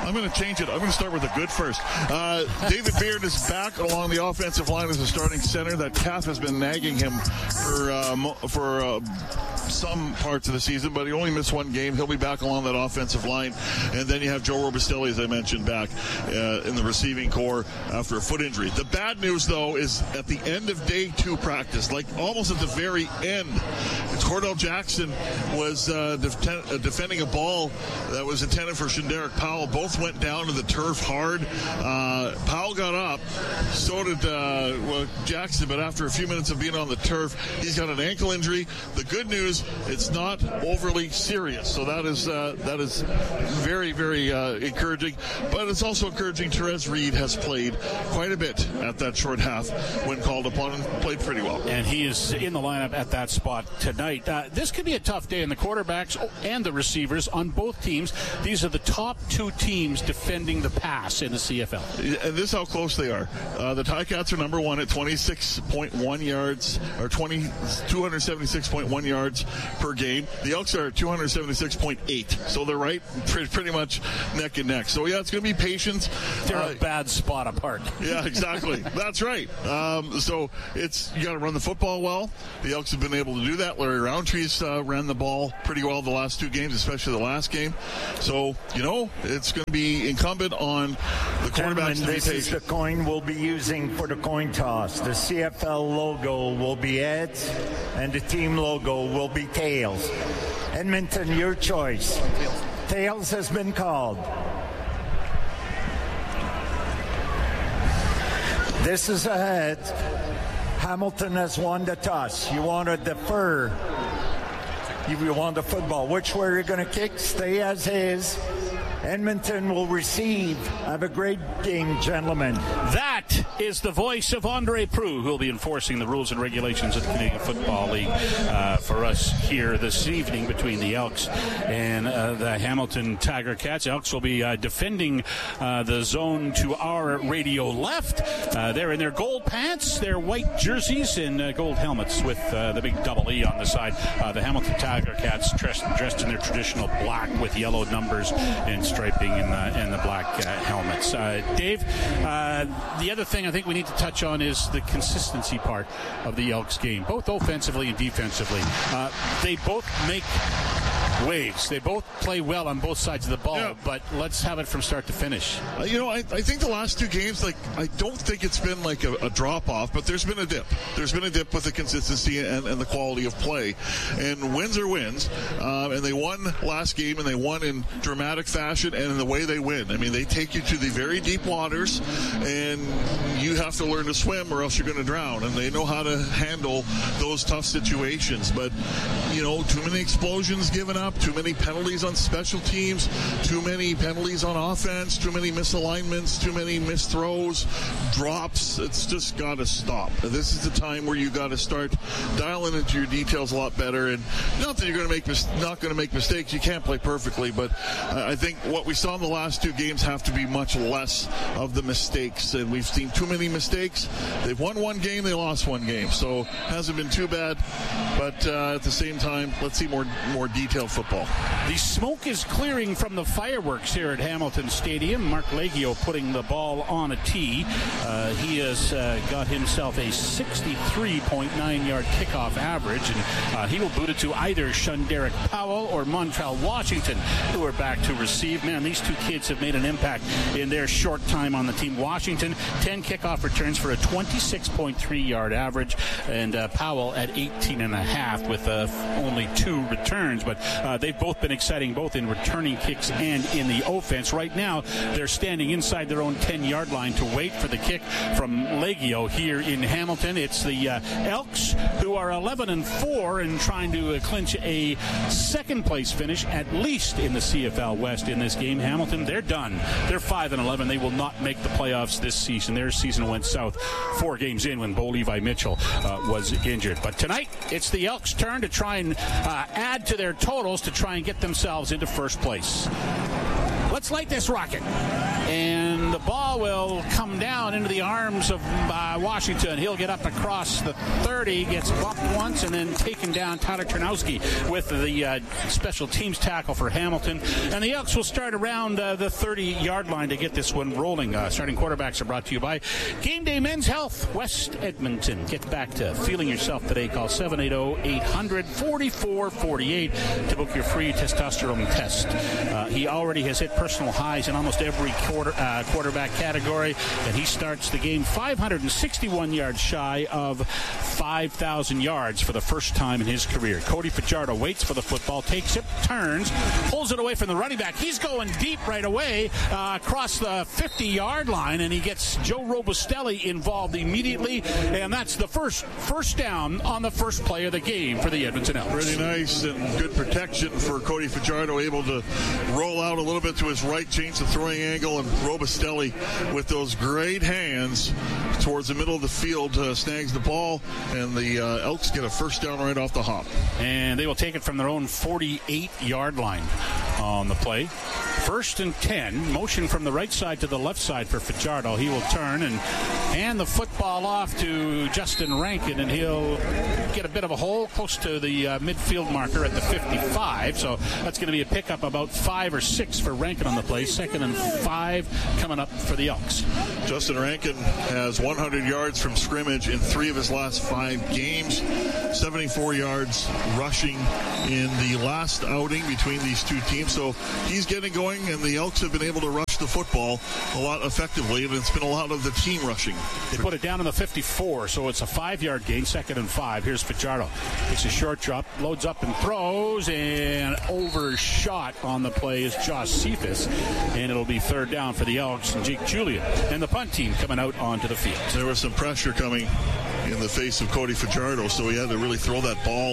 I'm going to change it. I'm going to start with the good first. David Beard is back along the offensive line as a starting center. That calf has been nagging him for some parts of the season, but he only missed one game. He'll be back along that offensive line. And then you have Joe Robustelli, as I mentioned, back in the receiving corps after a foot injury. The bad news, though, is at the end of day 2 practice, like almost at the very end, Cordell Jackson was defending a ball that was intended for Shunderick Powell. Both went down to the turf hard. Powell got up, so did Jackson, but after a few minutes of being on the turf, he's got an ankle injury. The good news, it's not overly serious, so that is very, very encouraging. But it's also encouraging Therese Reed has played quite a bit at that short half when called upon and played pretty well. And he is in the lineup at that spot tonight. This could be a tough day, and the quarterbacks and the receivers on both teams. These are the top 2 teams defending the pass in the CFL. And this is how close they are. The Ticats are number 1 at 26.1 yards, or 276.1 yards per game. The Elks are at 276.8. So they're right pretty much neck and neck. So, yeah, it's going to be patience. They're a bad spot apart. Yeah, exactly. That's right. So you got to run the football well. The Elks have been able to do that. Larry Roundtree's ran the ball pretty well the last 2 games, especially the last game. So, it's going to be incumbent on the quarterbacks to be patient. This is the coin we'll be using for the coin toss. The CFL logo will be heads, and the team logo will be tails. Edmonton, your choice. Tails has been called. This is a head. Hamilton has won the toss. You want to defer. You want the football. Which way are you going to kick? Stay as is. Edmonton will receive. Have a great game, gentlemen. That is the voice of Andre Proulx, who will be enforcing the rules and regulations of the Canadian Football League for us here this evening between the Elks and the Hamilton Tiger Cats. Elks will be defending the zone to our radio left. They're in their gold pants, their white jerseys, and gold helmets with the big double E on the side. The Hamilton Tiger Cats dressed in their traditional black with yellow numbers and striping in the black helmets. Dave, the other thing I think we need to touch on is the consistency part of the Elks game, both offensively and defensively. They both make waves. They both play well on both sides of the ball, but let's have it from start to finish. I think the last 2 games, I don't think it's been like a drop-off, but there's been a dip. There's been a dip with the consistency and the quality of play. And wins are wins. And they won last game, and they won in dramatic fashion and in the way they win. I mean, they take you to the very deep waters, and you have to learn to swim or else you're going to drown. And they know how to handle those tough situations. But, too many explosions given up, too many penalties on special teams, too many penalties on offense, too many misalignments, too many missed throws, drops. It's just got to stop. This is the time where you got to start dialing into your details a lot better. And not that you're going to not going to make mistakes. You can't play perfectly, but I think what we saw in the last 2 games have to be much less of the mistakes. And we've seen too many mistakes. They've won 1 game, they lost 1 game. So hasn't been too bad. But at the same time, let's see more detailed football. The smoke is clearing from the fireworks here at Hamilton Stadium. Mark Leggio putting the ball on a tee. He has got himself a 63.9-yard kickoff average, and he will boot it to either Shunderick Powell or Montrell Washington, who are back to receive. Man, these 2 kids have made an impact in their short time on the team. Washington, 10 kickoff returns for a 26.3-yard average, and Powell at 18.5 with only 2 returns. But they've both been exciting, both in returning kicks and in the offense. Right now, they're standing inside their own 10-yard line to wait for the kick from Leggio here in Hamilton. It's the Elks, who are 11-4 and trying to clinch a second-place finish, at least in the CFL West in this game. Hamilton, they're done. They're 5-11. They will not make the playoffs this season. Their season went south 4 games in when Bo Levi Mitchell was injured. But tonight, it's the Elks' turn to try and add to their totals to try and get themselves into first place. Let's light this rocket. And the ball ball will come down into the arms of Washington. He'll get up across the 30, gets bumped once, and then taken down. Tyler Ternowski with the special teams tackle for Hamilton. And the Elks will start around the 30-yard line to get this one rolling. Starting quarterbacks are brought to you by Game Day Men's Health, West Edmonton. Get back to feeling yourself today. Call 780-800-4448 to book your free testosterone test. He already has hit personal highs in almost every quarterback category, and he starts the game 561 yards shy of 5,000 yards for the first time in his career. Cody Fajardo waits for the football, takes it, turns, pulls it away from the running back. He's going deep right away across the 50-yard line, and he gets Joe Robustelli involved immediately, and that's the first down on the first play of the game for the Edmonton Elks. Really nice and good protection for Cody Fajardo, able to roll out a little bit to his right, change the throwing angle, and Robustelli with those great hands towards the middle of the field snags the ball, and the Elks get a first down right off the hop. And they will take it from their own 48-yard line on the play. 1st and 10. Motion from the right side to the left side for Fajardo. He will turn and hand the football off to Justin Rankin, and he'll get a bit of a hole close to the midfield marker at the 55. So that's going to be a pickup about 5 or 6 for Rankin on the play. 2nd and 5 coming up for the Elks. Justin Rankin has 100 yards from scrimmage in 3 of his last 5 games. 74 yards rushing in the last outing between these two teams. So he's getting going, and the Elks have been able to rush the football a lot effectively, and it's been a lot of the team rushing. They put it down in the 54, so it's a 5-yard gain, 2nd and 5. Here's Fajardo. Takes a short drop, loads up and throws, and overshot on the play is Josh Cephas, and it'll be 3rd down for the Elks and Jake Julian and the punt team coming out onto the field. There was some pressure coming in the face of Cody Fajardo, so he had to really throw that ball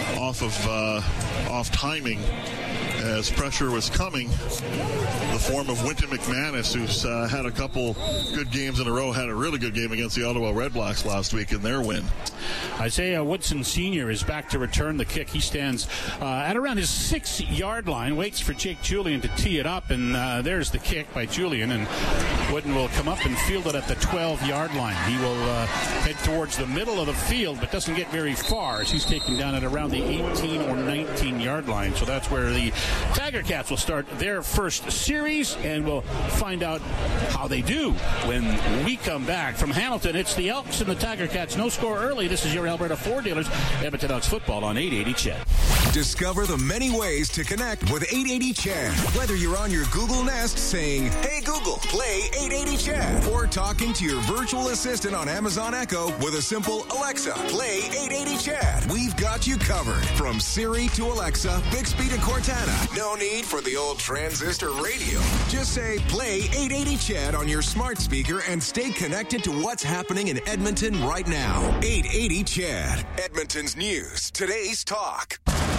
off timing as pressure was coming. The form of Wynton McManus, who's had a couple good games in a row, had a really good game against the Ottawa Red Blacks last week in their win. Isaiah Woodson Sr. is back to return the kick. He stands at around his 6-yard line, waits for Jake Julian to tee it up, and there's the kick by Julian, and Wooden will come up and field it at the 12-yard line. He will head towards the middle of the field, but doesn't get very far as he's taken down at around the 18 or 19-yard line. So that's where the Tiger Cats will start their first series, and we'll find out how they do when we come back. From Hamilton, it's the Elks and the Tiger Cats. No score early. This is your Alberta Ford dealers. Edmonton Elks football on 880 CHED. Discover the many ways to connect with 880 CHED. Whether you're on your Google Nest saying, "Hey Google, play 880 CHED," or talking to your virtual assistant on Amazon Echo with a simple "Alexa, play 880 CHED." We've got you covered. From Siri to Alexa, Bixby to Cortana. No need for the old transistor radio. Just say "Play 880 CHED" on your smart speaker and stay connected to what's happening in Edmonton right now. 880 CHED, Edmonton's news, today's talk.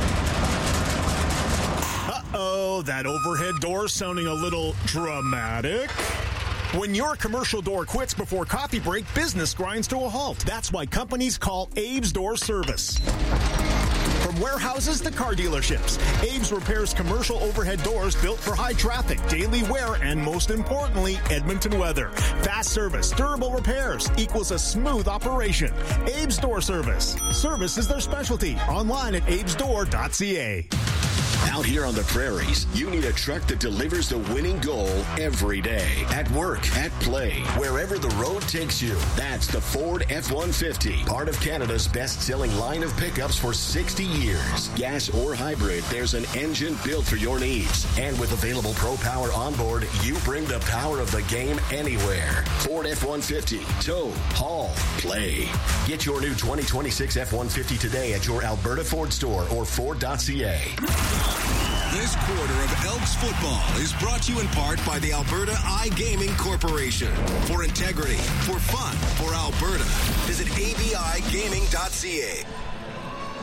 Uh-oh, that overhead door sounding a little dramatic. When your commercial door quits before coffee break, business grinds to a halt. That's why companies call Abe's Door Service. From warehouses to car dealerships, Abe's repairs commercial overhead doors built for high traffic, daily wear, and most importantly, Edmonton weather. Fast service, durable repairs equals a smooth operation. Abe's Door Service. Service is their specialty. Online at abesdoor.ca. Out here on the prairies, you need a truck that delivers the winning goal every day. At work, at play, wherever the road takes you. That's the Ford F-150, part of Canada's best-selling line of pickups for 60 years. Gas or hybrid, there's an engine built for your needs. And with available Pro Power onboard, you bring the power of the game anywhere. Ford F-150, tow, haul, play. Get your new 2026 F-150 today at your Alberta Ford store or Ford.ca. This quarter of Elks football is brought to you in part by the Alberta iGaming Corporation. For integrity, for fun, for Alberta. Visit abigaming.ca.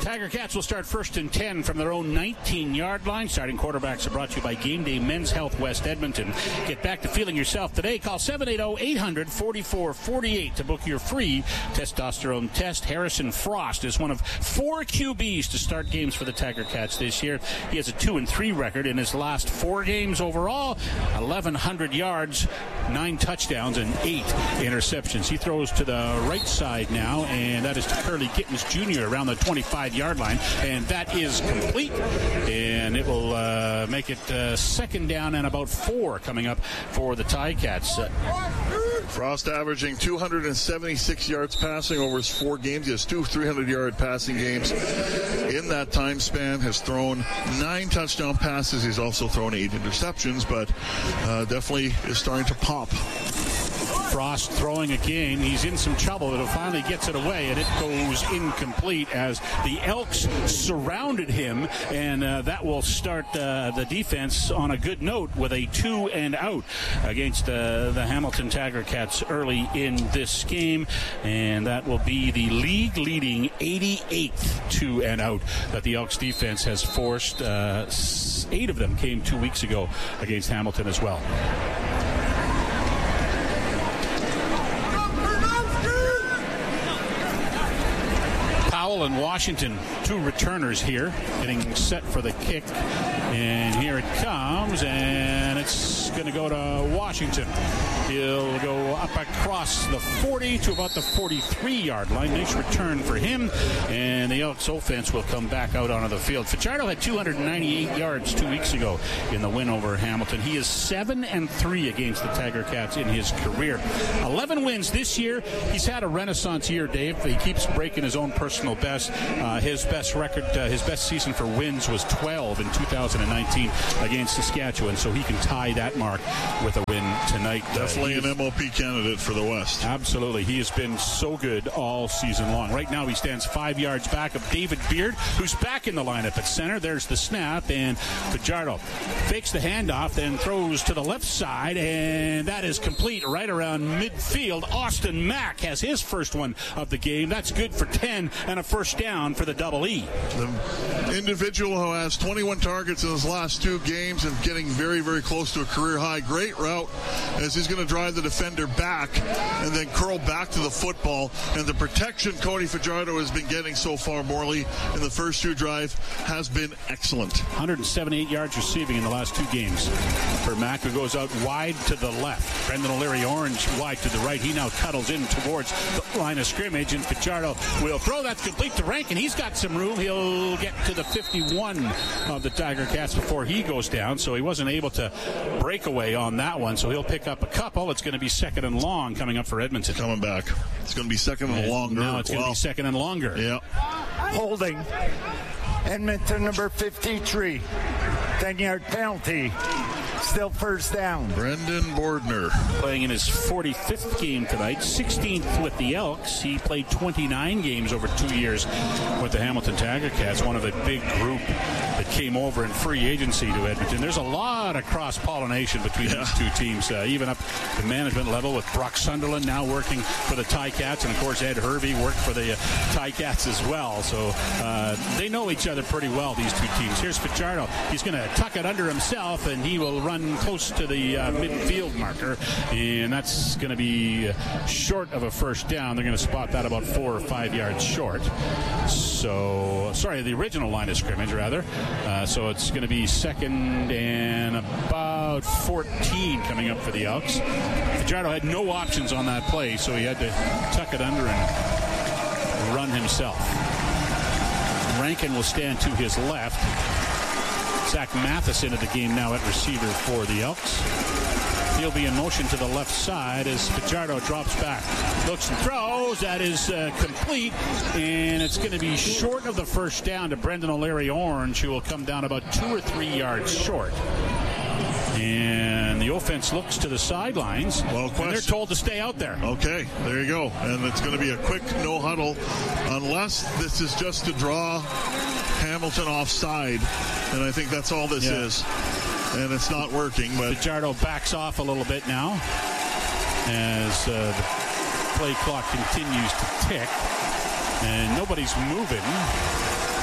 Tiger Cats will start 1st and 10 from their own 19-yard line. Starting quarterbacks are brought to you by Game Day Men's Health West Edmonton. Get back to feeling yourself today. Call 780-800-4448 to book your free testosterone test. Harrison Frost is one of 4 QBs to start games for the Tiger Cats this year. He has a 2-3 record in his last 4 games overall. 1,100 yards, 9 touchdowns, and 8 interceptions. He throws to the right side now, and that is to Curly Gittens Jr. around the 25-yard line, and that is complete. And it will make it 2nd down and about 4 coming up for the Ticats. Frost averaging 276 yards passing over his 4 games. He has 2 300-yard passing games in that time span. Has thrown 9 touchdown passes. He's also thrown 8 interceptions, but definitely is starting to pop. Frost throwing again. He's in some trouble, but it finally gets it away, and it goes incomplete as the Elks surrounded him, and that will start the defense on a good note with a 2 and out against the Hamilton Tiger Cats early in this game, and that will be the league-leading 88th 2 and out that the Elks defense has forced. 8 of them came 2 weeks ago against Hamilton as well. Powell and Washington, 2 returners here, getting set for the kick. And here it comes, and it's going to go to Washington. He'll go up across the 40 to about the 43-yard line. Nice return for him, and the Elks offense will come back out onto the field. Fajardo had 298 yards 2 weeks ago in the win over Hamilton. He is 7-3 against the Tiger Cats in his career. 11 wins this year. He's had a renaissance year, Dave. He keeps breaking his own personal best. His best record, his best season for wins was 12 in 2019 against Saskatchewan, so he can tie that mark with a win tonight. Definitely an MOP candidate for the West. Absolutely. He has been so good all season long. Right now he stands 5 yards back of David Beard, who's back in the lineup at center. There's the snap, and Fajardo fakes the handoff, then throws to the left side, and that is complete right around midfield. Austin Mack has his first one of the game. That's good for 10 and a first down for the Double E. The individual who has 21 targets in his last 2 games and getting very, very close to a career high. Great route as he's going to drive the defender back and then curl back to the football. And the protection Cody Fajardo has been getting so far, Morley, in the first 2 drives has been excellent. 178 yards receiving in the last 2 games for Mack, who goes out wide to the left. Brendan O'Leary Orange wide to the right. He now cuddles in towards the line of scrimmage, and Fajardo will throw. That's complete to Rankin. He's got some room. He'll get to the 51 of the Tiger Cats before he goes down, so he wasn't able to break away on that one, so he'll pick up a couple. It's going to be 2nd and long coming up for Edmonton. Coming back. It's going to be 2nd and longer. Now it's going to be 2nd and longer. Yeah. Holding. Edmonton number 53. 10-yard penalty. Still first down. Brendan Bordner. Playing in his 45th game tonight, 16th with the Elks. He played 29 games over 2 years with the Hamilton Tiger Cats, one of a big group that came over in free agency to Edmonton. There's a lot of cross-pollination between these 2 teams, even up the management level with Brock Sunderland now working for the Ticats, and of course Ed Hervey worked for the Ticats as well. So they know each other pretty well, these 2 teams. Here's Fajardo. He's going to tuck it under himself, and he will run close to the midfield marker, and that's going to be short of a first down. They're going to spot that about 4 or 5 yards short. So, sorry, the original line of scrimmage, rather. So it's going to be 2nd and about 14 coming up for the Elks. Fajardo had no options on that play, so he had to tuck it under and run himself. Rankin will stand to his left. Zach Mathis into the game now at receiver for the Elks. He'll be in motion to the left side as Fajardo drops back. Looks and throws. That is complete. And it's going to be short of the first down to Brendan O'Leary Orange, who will come down about 2 or 3 yards short. And the offense looks to the sidelines. Well, and they're told to stay out there. Okay, there you go. And it's going to be a quick no huddle unless this is just to draw Hamilton offside. And I think that's all this is. And it's not working. But Fajardo backs off a little bit now as the play clock continues to tick. And nobody's moving.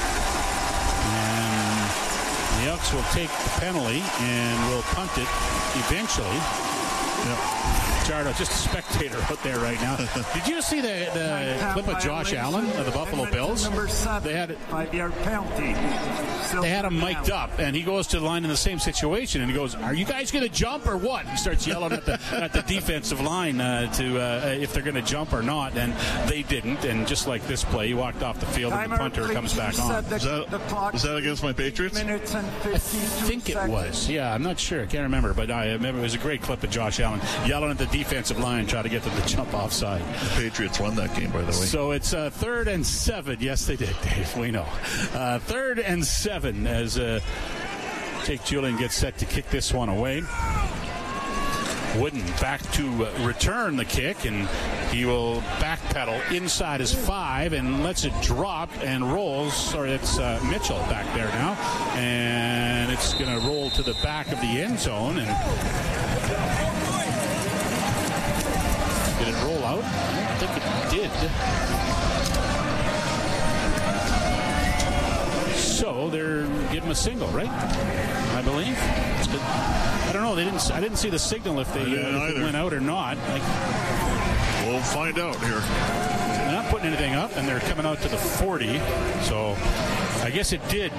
The Elks will take the penalty and will punt it eventually. Jardo, just a spectator out there right now. Did you see the clip of Josh Allen of the Buffalo Bills? They had 5-yard penalty. They had him mic'd up, and he goes to the line in the same situation, and he goes, "Are you guys going to jump or what?" He starts yelling at the defensive line to if they're going to jump or not, and they didn't. And just like this play, he walked off the field, and the punter comes back on. Is that against my Patriots? I think it was. Yeah, I'm not sure. I can't remember, but I remember it was a great clip of Josh Allen yelling at the defensive line, trying to get them to jump offside. The Patriots won that game, by the way. So it's 3rd and 7. Yes, they did, Dave. We know. 3rd and 7 as Jake Julian gets set to kick this one away. Wooden back to return the kick, and he will backpedal inside his 5 and lets it drop and rolls. Sorry, it's Mitchell back there now, and it's going to roll to the back of the end zone. And did it roll out? I don't think it did. So they're giving him a single, right? I believe. I don't know. I didn't see the signal if they went out or not. We'll find out here. They're not putting anything up, and they're coming out to the 40. So I guess it did.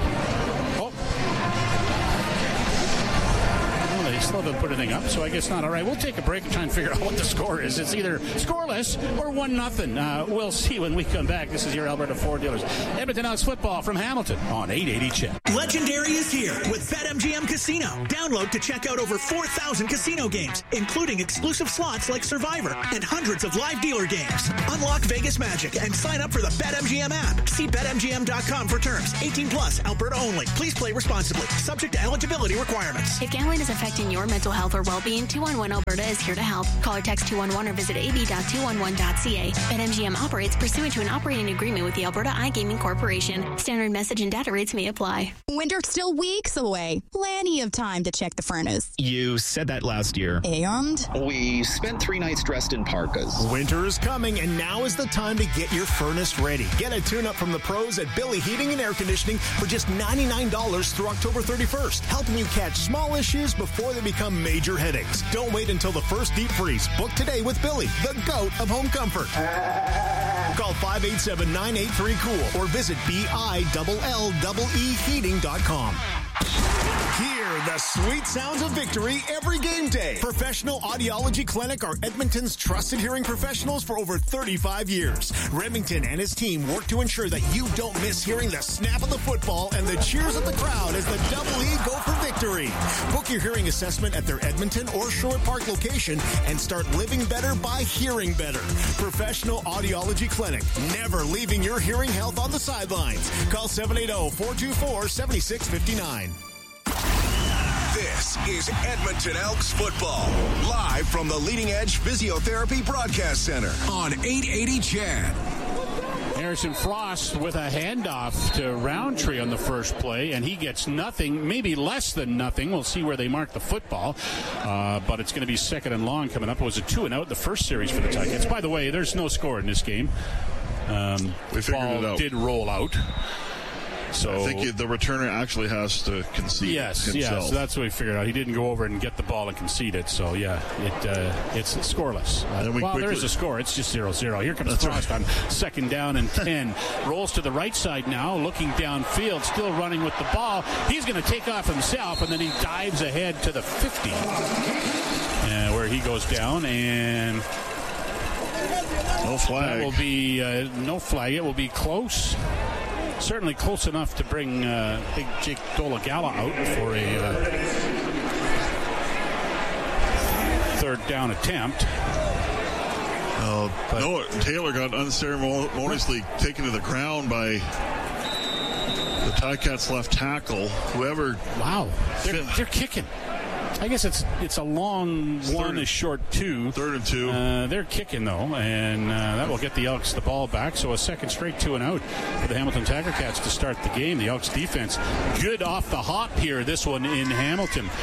They still haven't put anything up, so I guess not. All right, we'll take a break and try and figure out what the score is. It's either scoreless or 1-0. We'll see when we come back. This is your Alberta Ford Dealers. Edmonton Elks football from Hamilton on 880 CHED. Legendary is here with BetMGM Casino. Download to check out over 4,000 casino games, including exclusive slots like Survivor and hundreds of live dealer games. Unlock Vegas magic and sign up for the BetMGM app. See BetMGM.com for terms. 18 plus, Alberta only. Please play responsibly. Subject to eligibility requirements. If gambling is affecting your mental health or well-being, 211 Alberta is here to help. Call or text 211 or visit ab.211.ca. BetMGM operates pursuant to an operating agreement with the Alberta iGaming Corporation. Standard message and data rates may apply. Winter's still weeks away. Plenty of time to check the furnace. You said that last year. And? We spent 3 nights dressed in parkas. Winter is coming, and now is the time to get your furnace ready. Get a tune-up from the pros at Billy Heating and Air Conditioning for just $99 through October 31st, helping you catch small issues before they become major headaches. Don't wait until the first deep freeze. Book today with Billy, the GOAT of home comfort. Call 587-983-COOL or visit BILLEEheating.com. Hear the sweet sounds of victory every game day. Professional Audiology Clinic are Edmonton's trusted hearing professionals for over 35 years. Remington and his team work to ensure that you don't miss hearing the snap of the football and the cheers of the crowd as the Double E go for victory. Book your hearing assessment at their Edmonton or Sherwood Park location and start living better by hearing better. Professional Audiology Clinic, never leaving your hearing health on the sidelines. Call 780-424-7659. This is Edmonton Elks football, live from the Leading Edge Physiotherapy Broadcast Center on 880 CHED. Harrison Frost with a handoff to Roundtree on the first play, and he gets nothing, maybe less than nothing. We'll see where they mark the football, but it's going to be 2nd and long coming up. It was a 2-and-out the first series for the Ticats. By the way, there's no score in this game. We figured it out. Did roll out. So I think the returner actually has to concede himself. Yes, so that's what we figured out. He didn't go over and get the ball and concede it. So, it's scoreless. There is a score. It's just 0-0. Here comes Frost on 2nd down and 10. Rolls to the right side now, looking downfield, still running with the ball. He's going to take off himself, and then he dives ahead to the 50, where he goes down, and no flag. That will be no flag. It will be close. Certainly close enough to bring big Jake Dolagala out for a 3rd down attempt. Noah Taylor got unceremoniously taken to the ground by the Ticats left tackle. Wow. They're kicking. I guess it's a long one, a short 2. 3rd and 2. They're kicking, though, and that will get the Elks the ball back. So a second straight 2-and-out for the Hamilton Tiger Cats to start the game. The Elks defense good off the hop here, this one in Hamilton.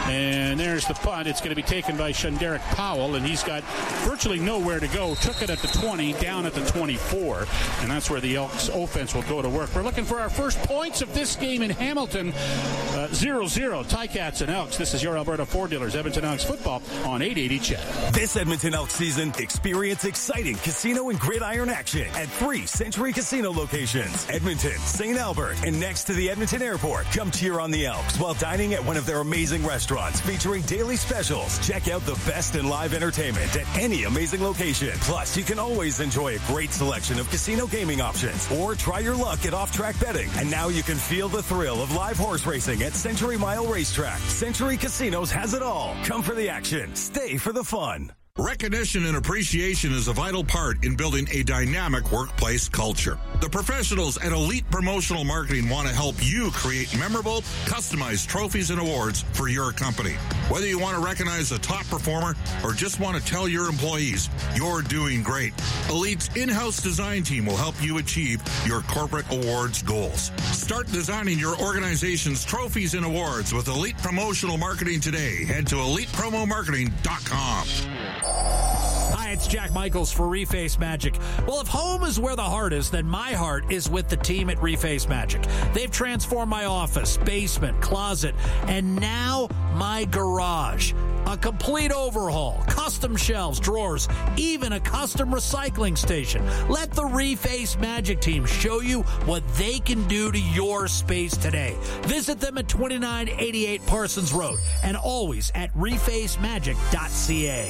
And there's the punt. It's going to be taken by Shunderick Powell, and he's got virtually nowhere to go. Took it at the 20, down at the 24, and that's where the Elks offense will go to work. We're looking for our first points of this game in Hamilton. 0-0, Ticats and Elks. This is your Alberta Ford Dealers, Edmonton Elks football on 880 CHED. This Edmonton Elks season, experience exciting casino and gridiron action at 3 Century Casino locations. Edmonton, St. Albert, and next to the Edmonton Airport. Come cheer on the Elks while dining at one of their amazing restaurants featuring daily specials. Check out the best in live entertainment at any amazing location. Plus, you can always enjoy a great selection of casino gaming options or try your luck at off-track betting. And now you can feel the thrill of live horse racing at Century Mile Racetrack. Century Casinos has it all. Come for the action. Stay for the fun. Recognition and appreciation is a vital part in building a dynamic workplace culture. The professionals at Elite Promotional Marketing want to help you create memorable, customized trophies and awards for your company. Whether you want to recognize a top performer or just want to tell your employees you're doing great, Elite's in-house design team will help you achieve your corporate awards goals. Start designing your organization's trophies and awards with Elite Promotional Marketing today. Head to elitepromomarketing.com. Hi, it's Jack Michaels for Reface Magic. Well, if home is where the heart is, then my heart is with the team at Reface Magic. They've transformed my office, basement, closet, and now my garage. A complete overhaul, custom shelves, drawers, even a custom recycling station. Let the Reface Magic team show you what they can do to your space today. Visit them at 2988 Parsons Road and always at refacemagic.ca.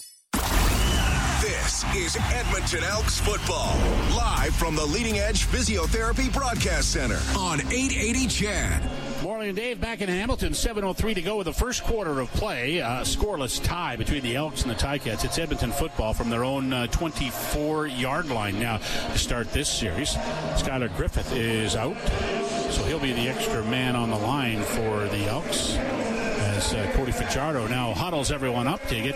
This is Edmonton Elks football, live from the Leading Edge Physiotherapy Broadcast Center on 880 CHED. Morley and Dave back in Hamilton, 7:03 to go with the first quarter of play. Scoreless tie between the Elks and the Ticats. It's Edmonton football from their own 24-yard line now to start this series. Skylar Griffith is out, so he'll be the extra man on the line for the Elks. As Cody Fajardo now huddles everyone up to get